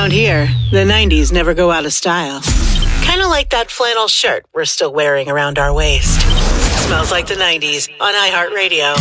Around here, the 90s never go out of style. Kind of like that flannel shirt we're still wearing around our waist. Smells like the 90s on iHeartRadio.